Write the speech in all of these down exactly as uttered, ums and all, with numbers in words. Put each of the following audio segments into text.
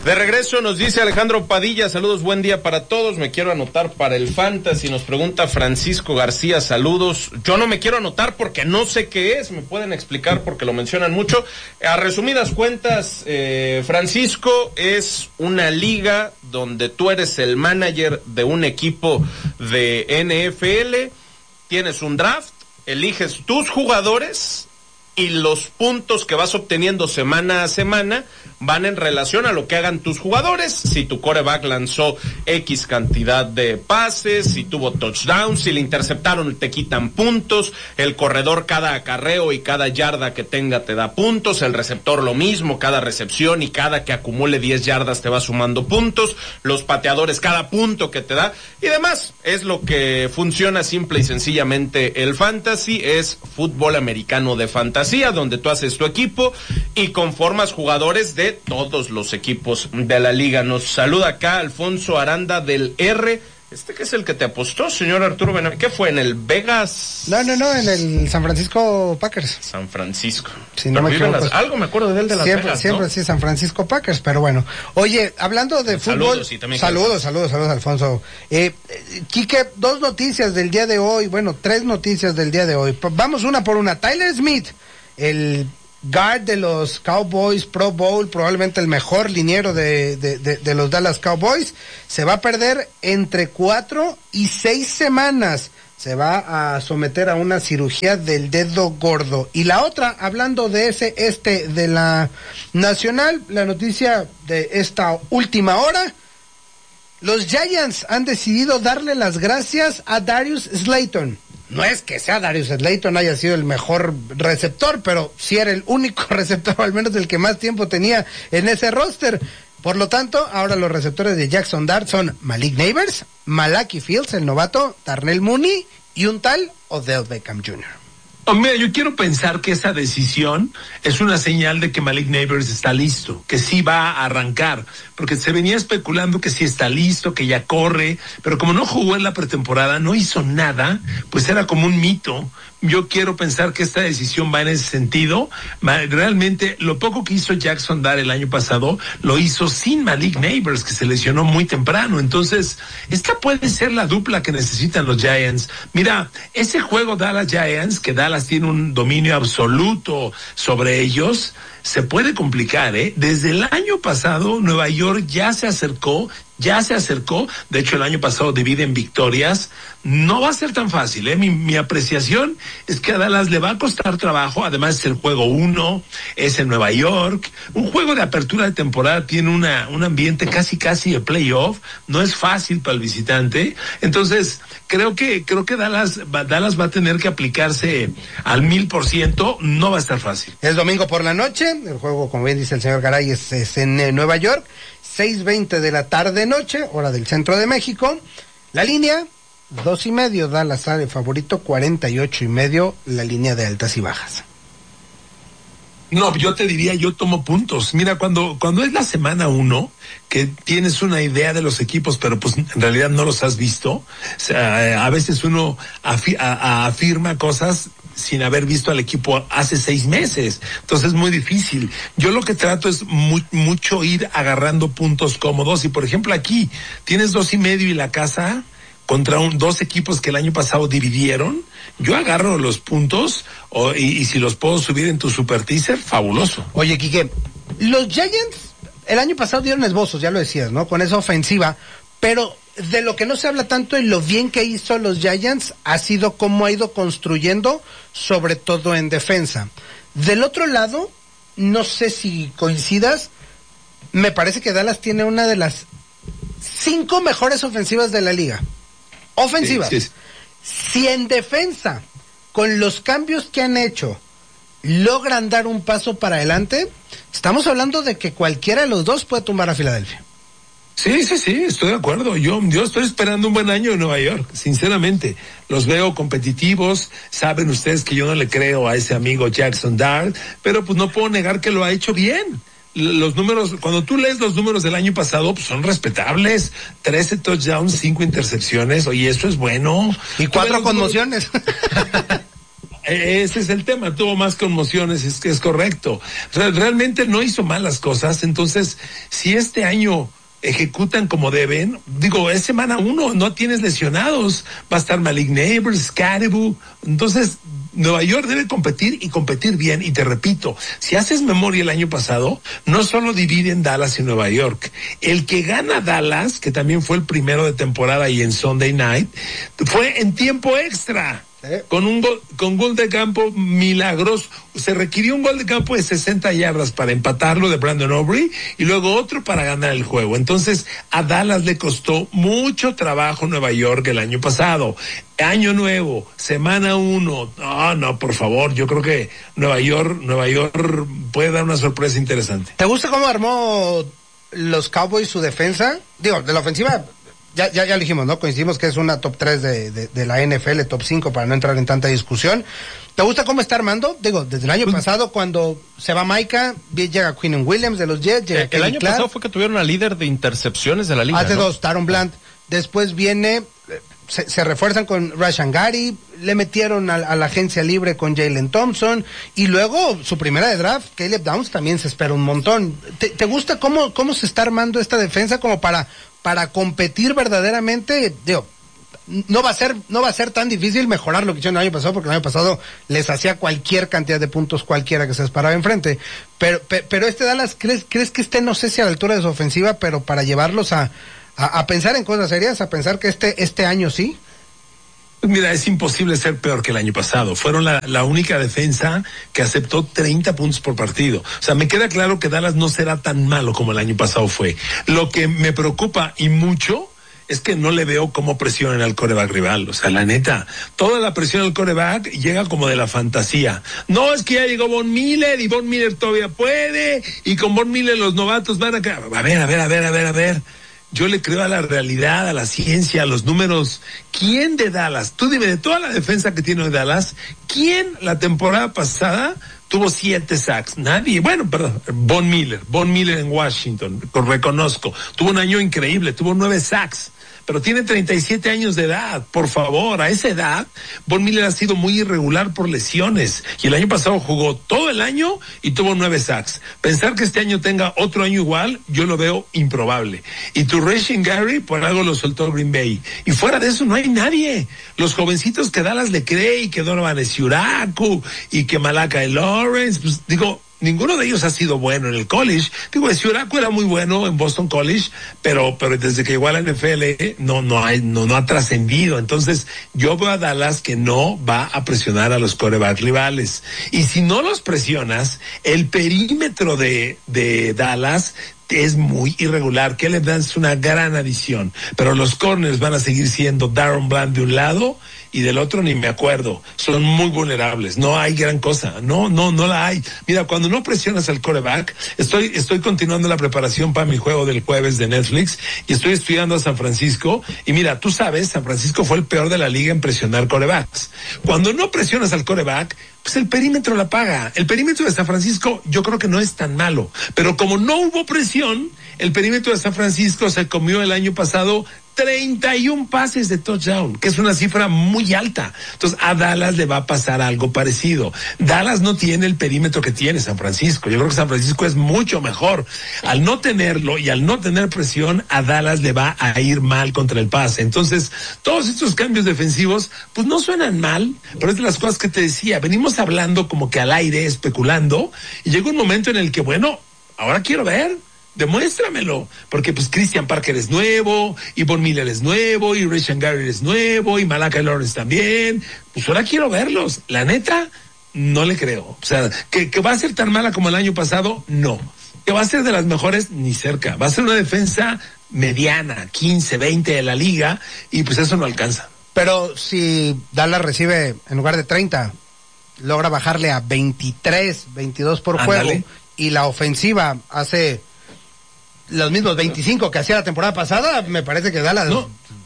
De regreso nos dice Alejandro Padilla, saludos, buen día para todos, me quiero anotar para el Fantasy, nos pregunta Francisco García, saludos, yo no me quiero anotar porque no sé qué es, me pueden explicar porque lo mencionan mucho. A resumidas cuentas, eh, Francisco, es una liga donde tú eres el manager de un equipo de N F L, tienes un draft, eliges tus jugadores y los puntos que vas obteniendo semana a semana van en relación a lo que hagan tus jugadores. Si tu quarterback lanzó X cantidad de pases, si tuvo touchdowns, si le interceptaron te quitan puntos, el corredor cada acarreo y cada yarda que tenga te da puntos, el receptor lo mismo, cada recepción y cada que acumule diez yardas te va sumando puntos, los pateadores cada punto que te da y demás. Es lo que funciona simple y sencillamente el fantasy, es fútbol americano de fantasía, donde tú haces tu equipo y conformas jugadores de todos los equipos de la liga. Nos saluda acá Alfonso Aranda del R. Este que es el que te apostó, señor Arturo Benavides. ¿Qué fue? ¿En el Vegas? No, no, no, en el San Francisco Packers. San Francisco. Si no me equivoco. Las... Algo me acuerdo de él de las siempre, Vegas, Siempre, ¿no? sí, San Francisco Packers, pero bueno. Oye, hablando de saludos, fútbol. Sí, también saludos, saludos, saludos, Alfonso. Eh, Quique, dos noticias del día de hoy. Bueno, tres noticias del día de hoy. Vamos una por una. Tyler Smith, el guard de los Cowboys, Pro Bowl, probablemente el mejor liniero de, de, de, de los Dallas Cowboys, se va a perder entre cuatro y seis semanas. Se va a someter a una cirugía del dedo gordo. Y la otra, hablando de ese este de la Nacional, la noticia de esta última hora, los Giants han decidido darle las gracias a Darius Slayton. No es que sea Darius Slayton haya sido el mejor receptor, pero sí era el único receptor, o al menos el que más tiempo tenía en ese roster. Por lo tanto, ahora los receptores de Jackson Dart son Malik Neighbors, Malachi Fields, el novato, Darnell Mooney y un tal Odell Beckham junior Oh, mira, yo quiero pensar que esa decisión es una señal de que Malik Neighbors está listo, que sí va a arrancar, porque se venía especulando que sí está listo, que ya corre, pero como no jugó en la pretemporada, no hizo nada, pues era como un mito. Yo quiero pensar que esta decisión va en ese sentido. Realmente, lo poco que hizo Jackson Dart el año pasado, lo hizo sin Malik Neighbors, que se lesionó muy temprano. Entonces, esta puede ser la dupla que necesitan los Giants. Mira, ese juego Dallas Giants, que Dallas tiene un dominio absoluto sobre ellos, se puede complicar, ¿eh? Desde el año pasado, Nueva York ya se acercó, ya se acercó, de hecho el año pasado dividen victorias, no va a ser tan fácil, ¿eh? Mi, mi apreciación es que a Dallas le va a costar trabajo, además es el juego uno, es en Nueva York, un juego de apertura de temporada tiene una, un ambiente casi casi de playoff, no es fácil para el visitante, entonces creo que, creo que Dallas, Dallas va a tener que aplicarse al mil por ciento, no va a estar fácil. Es domingo por la noche, el juego, como bien dice el señor Garay, es, es en eh, Nueva York, seis veinte de la tarde noche, hora del centro de México. La línea, dos y medio, Dallas sale favorito, cuarenta y ocho y medio, la línea de altas y bajas. No, yo te diría, yo tomo puntos. Mira, cuando, cuando es la semana uno, que tienes una idea de los equipos, pero pues en realidad no los has visto, o sea, a veces uno afi- a, a afirma cosas sin haber visto al equipo hace seis meses. Entonces es muy difícil. Yo lo que trato es muy, mucho ir agarrando puntos cómodos. Y por ejemplo aquí, tienes dos y medio y la casa contra un, dos equipos que el año pasado dividieron, yo agarro los puntos o, y, y si los puedo subir en tu super teaser, fabuloso. Oye, Quique, los Giants el año pasado dieron esbozos, ya lo decías, ¿no? Con esa ofensiva, pero de lo que no se habla tanto y lo bien que hizo los Giants ha sido cómo ha ido construyendo, sobre todo en defensa. Del otro lado, no sé si coincidas, me parece que Dallas tiene una de las cinco mejores ofensivas de la liga. Ofensivas. Sí, sí, sí. Si en defensa, con los cambios que han hecho, logran dar un paso para adelante, estamos hablando de que cualquiera de los dos puede tumbar a Filadelfia. Sí, sí, sí, estoy de acuerdo. Yo, yo estoy esperando un buen año en Nueva York, sinceramente. Los veo competitivos. Saben ustedes que yo no le creo a ese amigo Jackson Dart, pero pues no puedo negar que lo ha hecho bien. Los números, cuando tú lees los números del año pasado, pues son respetables. trece touchdowns, cinco intercepciones. Oye, eso es bueno. Y cuatro conmociones. ese es el tema, tuvo más conmociones, es que es correcto. Realmente no hizo mal las cosas, entonces, si este año ejecutan como deben, digo, es semana uno, no tienes lesionados, va a estar Malik Neighbors, Caribou, entonces Nueva York debe competir y competir bien, y te repito, si haces memoria el año pasado, no solo dividen Dallas y Nueva York, el que gana Dallas, que también fue el primero de temporada y en Sunday Night, fue en tiempo extra. Con un gol, con gol de campo milagroso. Se requirió un gol de campo de sesenta yardas para empatarlo de Brandon Aubrey y luego otro para ganar el juego. Entonces, a Dallas le costó mucho trabajo Nueva York el año pasado. Año nuevo, semana uno. No, no, por favor, yo creo que Nueva York, Nueva York puede dar una sorpresa interesante. ¿Te gusta cómo armó los Cowboys su defensa? Digo, de la ofensiva... Ya, ya, ya dijimos, ¿no? Coincidimos que es una top tres de, de, de la N F L, top cinco, para no entrar en tanta discusión. ¿Te gusta cómo está armando? Digo, desde el año pasado, cuando se va Micah, llega Quinnen Williams de los Jets, llega eh, El año Clark. pasado fue que tuvieron al líder de intercepciones de la liga, Hace ¿no? dos, Taron Blunt. Después viene, se, se refuerzan con Rashan Gary, le metieron a, a la agencia libre con Jalen Thompson, y luego su primera de draft, Caleb Downs, también se espera un montón. ¿Te, te gusta cómo, cómo se está armando esta defensa como para... para competir verdaderamente? Digo, no va a ser, no va a ser tan difícil mejorar lo que hicieron el año pasado, porque el año pasado les hacía cualquier cantidad de puntos cualquiera que se disparaba enfrente. Pero, pero, pero este Dallas, ¿crees, crees que esté, no sé si a la altura de su ofensiva, pero para llevarlos a, a, a pensar en cosas serias, a pensar que este, este año sí? Mira, es imposible ser peor que el año pasado. Fueron la, la única defensa que aceptó treinta puntos por partido. O sea, me queda claro que Dallas no será tan malo como el año pasado fue. Lo que me preocupa y mucho es que no le veo cómo presionan al quarterback rival. O sea, la neta, toda la presión al quarterback llega como de la fantasía. No, es que ya llegó Von Miller y Von Miller todavía puede, y con Von Miller los novatos van a... A ver, a ver, a ver, a ver, a ver. Yo le creo a la realidad, a la ciencia, a los números. ¿Quién de Dallas? Tú dime, de toda la defensa que tiene Dallas, ¿quién la temporada pasada tuvo siete sacks? Nadie. Bueno, perdón, Von Miller. Von Miller en Washington, lo reconozco. Tuvo un año increíble, tuvo nueve sacks. Pero tiene treinta y siete años de edad, por favor, a esa edad, Von Miller ha sido muy irregular por lesiones, y el año pasado jugó todo el año y tuvo nueve sacks. Pensar que este año tenga otro año igual, yo lo veo improbable. Y tu Rashan Gary, por algo lo soltó Green Bay, y fuera de eso no hay nadie. Los jovencitos que Dallas le cree, y que Donovan Esiuraku, y que Malachi Lawrence, pues digo, ninguno de ellos ha sido bueno en el college. Digo, Esiuraku era muy bueno en Boston College, pero pero desde que llegó a la N F L no no hay, no no ha trascendido. Entonces, yo veo a Dallas que no va a presionar a los quarterback rivales. Y si no los presionas, el perímetro de de Dallas es muy irregular. Caleb Downs es una gran adición, pero los corners van a seguir siendo Darren Bland de un lado y del otro ni me acuerdo. Son muy vulnerables. No hay gran cosa. No, no, no la hay. Mira, cuando no presionas al quarterback, estoy, estoy continuando la preparación para mi juego del jueves de Netflix y estoy estudiando a San Francisco. Y mira, tú sabes, San Francisco fue el peor de la liga en presionar quarterbacks. Cuando no presionas al quarterback, pues el perímetro la paga. El perímetro de San Francisco yo creo que no es tan malo. Pero como no hubo presión, el perímetro de San Francisco se comió el año pasado treinta y un pases de touchdown, que es una cifra muy alta. Entonces, a Dallas le va a pasar algo parecido. Dallas no tiene el perímetro que tiene San Francisco. Yo creo que San Francisco es mucho mejor. Al no tenerlo y al no tener presión, a Dallas le va a ir mal contra el pase. Entonces, todos estos cambios defensivos, pues no suenan mal, pero es de las cosas que te decía. Venimos hablando como que al aire, especulando, y llegó un momento en el que, bueno, ahora quiero ver. Demuéstramelo, porque pues Christian Parker es nuevo, y Von Miller es nuevo, y Rashan Gary es nuevo, y Malachi Lawrence también. Pues ahora quiero verlos. La neta, no le creo. O sea, que, que va a ser tan mala como el año pasado, no. Que va a ser de las mejores, ni cerca. Va a ser una defensa mediana, quince, veinte de la liga, y pues eso no alcanza. Pero si Dallas recibe, en lugar de treinta, logra bajarle a veintitrés, veintidós por Ándale. Juego, y la ofensiva hace los mismos veinticinco que hacía la temporada pasada, me parece que Dallas... No,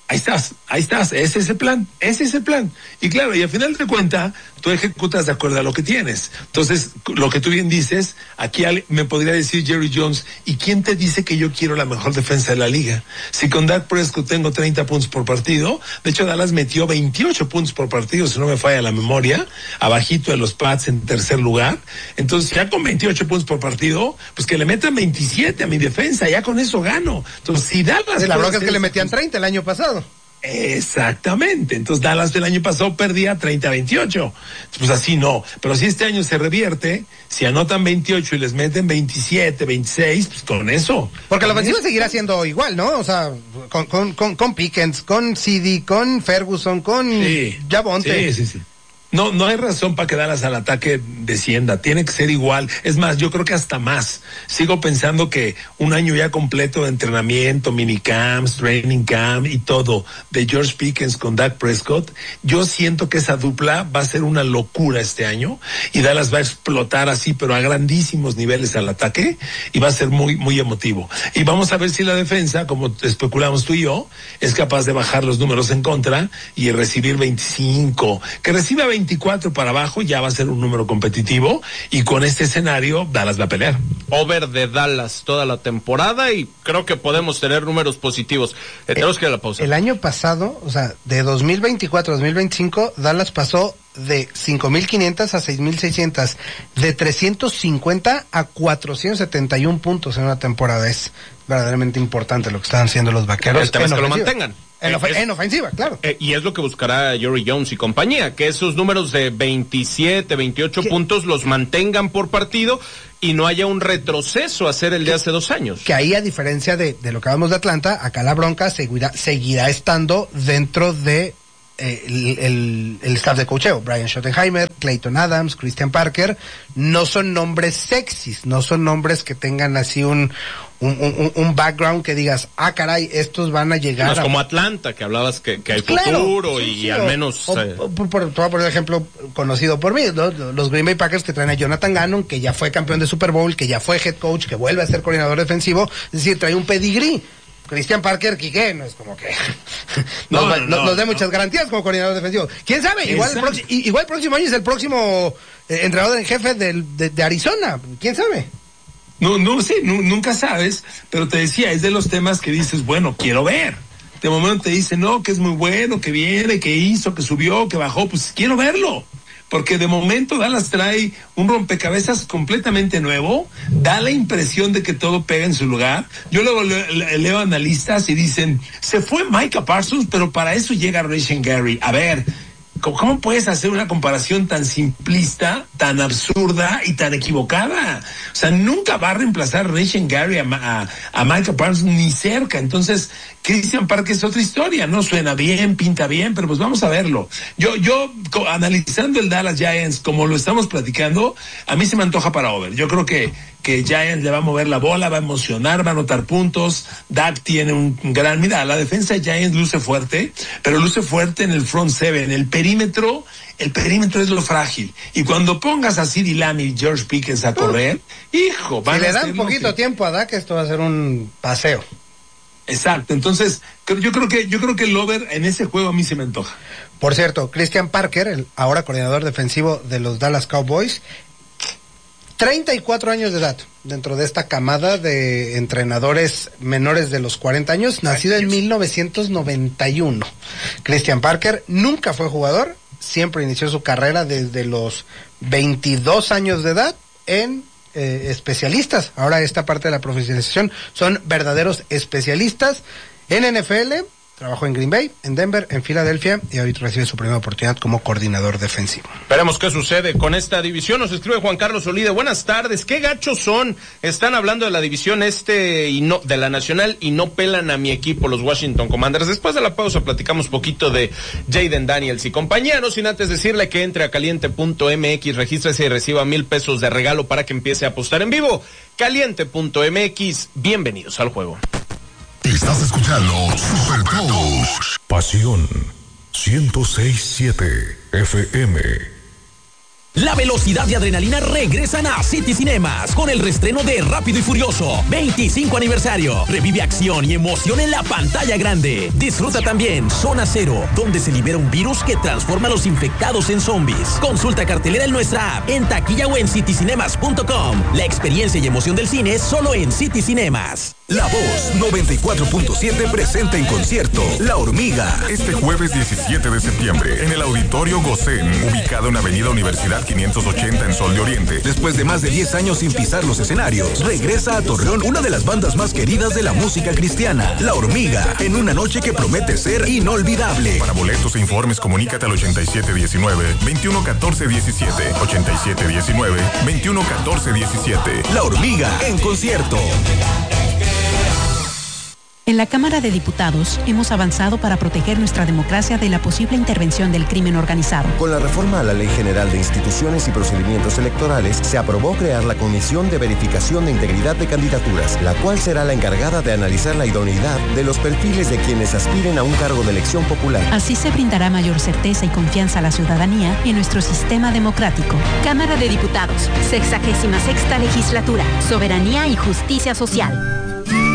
Ahí estás, ahí estás, ese es el plan, ese es el plan. Y claro, y al final de cuentas, tú ejecutas de acuerdo a lo que tienes. Entonces, lo que tú bien dices, aquí me podría decir Jerry Jones, ¿y quién te dice que yo quiero la mejor defensa de la liga? Si con Dak Prescott tengo treinta puntos por partido, de hecho Dallas metió veintiocho puntos por partido, si no me falla la memoria, abajito de los Pats en tercer lugar. Entonces, ya con veintiocho puntos por partido, pues que le metan veintisiete a mi defensa, ya con eso gano. Entonces, si Dallas... Sí, la bronca es que le metían treinta el año pasado. Exactamente, entonces Dallas del año pasado perdía treinta a veintiocho, pues así no, pero si este año se revierte, si anotan veintiocho y les meten veintisiete, veintiséis, pues con eso. Porque la ofensiva seguirá siendo igual, ¿no? O sea, con, con, con, con Pickens, con C D, con Ferguson, con sí, Javonte. Sí, sí, sí. No, no hay razón para que Dallas al ataque descienda, tiene que ser igual, es más, yo creo que hasta más. Sigo pensando que un año ya completo de entrenamiento, minicamps, training camp y todo, de George Pickens con Dak Prescott, yo siento que esa dupla va a ser una locura este año y Dallas va a explotar así, pero a grandísimos niveles al ataque y va a ser muy, muy emotivo. Y vamos a ver si la defensa, como especulamos tú y yo, es capaz de bajar los números en contra y recibir veinticinco, que reciba veinticinco veinticuatro para abajo ya va a ser un número competitivo y con este escenario Dallas va a pelear. Over de Dallas toda la temporada y creo que podemos tener números positivos. Eh, tenemos que ir a la pausa. El año pasado, o sea, de dos mil veinticuatro a dos mil veinticinco, Dallas pasó de cinco mil quinientos a seis mil seiscientos, de trescientos cincuenta a cuatrocientos setenta y uno puntos en una temporada. Es verdaderamente importante lo que están haciendo los Vaqueros. El tema es que lo mantengan. En, ofe es, en ofensiva, claro. Eh, y es lo que buscará Jerry Jones y compañía, que esos números de veintisiete, veintiocho ¿Qué? puntos los mantengan por partido y no haya un retroceso a ser el de hace dos años. Que ahí, a diferencia de, de lo que hablamos de Atlanta, acá la bronca seguirá, seguirá estando dentro de eh, el, el, el staff de coacheo. Brian Schottenheimer, Clayton Adams, Christian Parker, no son nombres sexys, no son nombres que tengan así un... Un, un, un background que digas, ah, caray, estos van a llegar. No es a... como Atlanta, que hablabas que, que hay claro, futuro sí, y sí, al o, menos. O, eh... o, por, por, por ejemplo, conocido por mí, ¿no? Los Green Bay Packers que traen a Jonathan Gannon, que ya fue campeón de Super Bowl, que ya fue head coach, que vuelve a ser coordinador defensivo, es decir, trae un pedigrí. Christian Parker, Quique, no es como que no, nos, no, no, nos dé no. muchas garantías como coordinador defensivo. ¿Quién sabe? Igual el, próximo, igual el próximo año es el próximo eh, entrenador en jefe del, de, de Arizona. ¿Quién sabe? No, no sé, no, nunca sabes, pero te decía, es de los temas que dices, bueno, quiero ver. De momento te dicen, no, que es muy bueno, que viene, que hizo, que subió, que bajó, pues quiero verlo. Porque de momento Dallas trae un rompecabezas completamente nuevo, da la impresión de que todo pega en su lugar. Yo luego leo, leo analistas y dicen, se fue Micah Parsons, pero para eso llega Rashan Gary. A ver, ¿cómo puedes hacer una comparación tan simplista, tan absurda y tan equivocada? O sea, nunca va a reemplazar Rashan Gary a, a, a Micah Parsons ni cerca. Entonces, Christian Parker es otra historia, ¿no? Suena bien, pinta bien, pero pues vamos a verlo. Yo, yo, analizando el Dallas Giants como lo estamos platicando, a mí se me antoja para over. Yo creo que que Giants le va a mover la bola, va a emocionar, va a anotar puntos. Dak tiene un gran... Mira, la defensa de Giants luce fuerte, pero luce fuerte en el front seven. El perímetro, el perímetro es lo frágil. Y cuando pongas a CeeDee Lamb y George Pickens a correr, uh, hijo, van si a le dan poquito que... tiempo a Dak, esto va a ser un paseo. Exacto, entonces yo creo que yo creo que el over en ese juego a mí se me antoja. Por cierto, Christian Parker, el ahora coordinador defensivo de los Dallas Cowboys, treinta y cuatro años de edad, dentro de esta camada de entrenadores menores de los cuarenta años, nacido en mil novecientos noventa y uno. Christian Parker nunca fue jugador, siempre inició su carrera desde los veintidós años de edad en eh, especialistas. Ahora esta parte de la profesionalización son verdaderos especialistas en N F L. Trabajó en Green Bay, en Denver, en Filadelfia y ahorita recibe su primera oportunidad como coordinador defensivo. Veremos qué sucede con esta división. Nos escribe Juan Carlos Olide. Buenas tardes. ¿Qué gachos son? Están hablando de la división este y no de la nacional y no pelan a mi equipo, los Washington Commanders. Después de la pausa platicamos poquito de Jaden Daniels y compañía, no sin antes decirle que entre a caliente punto m x, regístrese y reciba mil pesos de regalo para que empiece a apostar en vivo. caliente punto m x, bienvenidos al juego. Estás escuchando Super Toast. Pasión ciento seis punto siete F M. La velocidad y adrenalina regresan a City Cinemas con el reestreno de Rápido y Furioso, veinticinco aniversario. Revive acción y emoción en la pantalla grande. Disfruta también Zona Cero, donde se libera un virus que transforma a los infectados en zombies. Consulta cartelera en nuestra app, en taquilla o en city cinemas punto com. La experiencia y emoción del cine solo en City Cinemas. La Voz noventa y cuatro punto siete presenta en concierto La Hormiga. Este jueves diecisiete de septiembre en el Auditorio Gosén, ubicado en Avenida Universidad quinientos ochenta en Sol de Oriente. Después de más de diez años sin pisar los escenarios, regresa a Torreón una de las bandas más queridas de la música cristiana, La Hormiga, en una noche que promete ser inolvidable. Para boletos e informes, comunícate al ochenta y siete diecinueve, veintiuno catorce diecisiete, ochenta y siete diecinueve, veintiuno catorce diecisiete. La Hormiga en concierto. En la Cámara de Diputados hemos avanzado para proteger nuestra democracia de la posible intervención del crimen organizado. Con la reforma a la Ley General de Instituciones y Procedimientos Electorales, se aprobó crear la Comisión de Verificación de Integridad de Candidaturas, la cual será la encargada de analizar la idoneidad de los perfiles de quienes aspiren a un cargo de elección popular. Así se brindará mayor certeza y confianza a la ciudadanía en nuestro sistema democrático. Cámara de Diputados, sexagésima sexta legislatura, Soberanía y Justicia Social.